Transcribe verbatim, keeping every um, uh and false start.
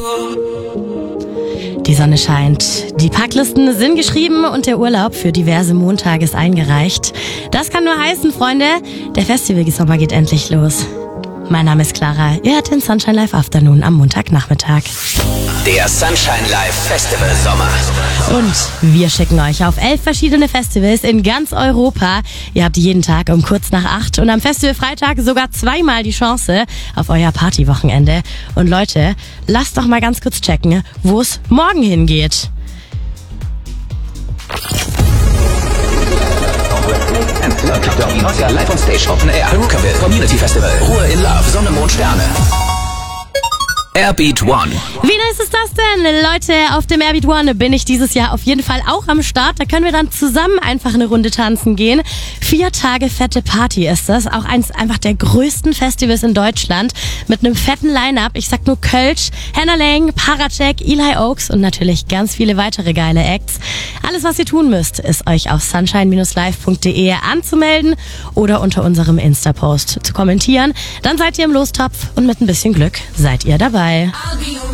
Die Sonne scheint, die Packlisten sind geschrieben und der Urlaub für diverse Montage ist eingereicht. Das kann nur heißen, Freunde, der Festivalsommer geht endlich los. Mein Name ist Clara, ihr hört den Sunshine Live Afternoon am Montagnachmittag. Der Sunshine Live Festival Sommer. Und wir schicken euch auf elf verschiedene Festivals in ganz Europa. Ihr habt jeden Tag um kurz nach acht und am Festival Freitag sogar zweimal die Chance auf euer Partywochenende. Und Leute, lasst doch mal ganz kurz checken, wo es morgen hingeht. Live on Stage, Open Air, Perukaville, Community Festival, Ruhe in Love, Sonne, Mond, Sterne. Airbeat One. Wie nice ist das denn? Leute, auf dem Airbeat One bin ich dieses Jahr auf jeden Fall auch am Start. Da können wir dann zusammen einfach eine Runde tanzen gehen. Vier Tage fette Party ist das. Auch eins einfach der größten Festivals in Deutschland. Mit einem fetten Line-Up. Ich sag nur Kölsch, Hannah Lang, Paracek, Eli Oaks und natürlich ganz viele weitere geile Acts. Alles, was ihr tun müsst, ist euch auf sunshine dash live punkt de anzumelden oder unter unserem Insta-Post zu kommentieren. Dann seid ihr im Lostopf und mit ein bisschen Glück seid ihr dabei.